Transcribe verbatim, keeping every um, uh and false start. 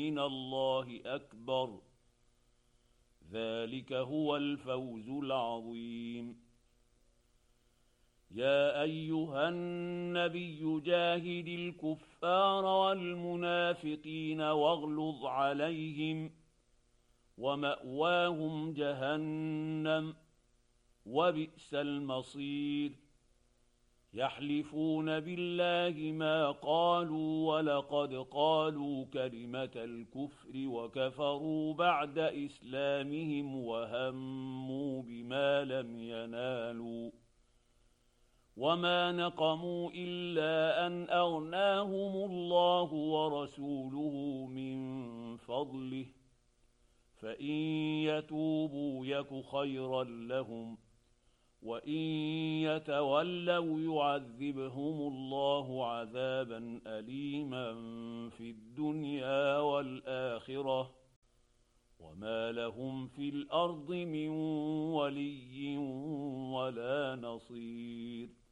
من الله أكبر ذلك هو الفوز العظيم. يا أيها النبي جاهد الكفار والمنافقين واغلظ عليهم ومأواهم جهنم وبئس المصير. يحلفون بالله ما قالوا ولقد قالوا كلمة الكفر وكفروا بعد إسلامهم وهموا بما لم ينالوا وما نقموا إلا أن أغناهم الله ورسوله من فضله فإن يتوبوا يك خيرا لهم وإن يتولوا يعذبهم الله عذابا أليما في الدنيا والآخرة وما لهم في الأرض من ولي ولا نصير.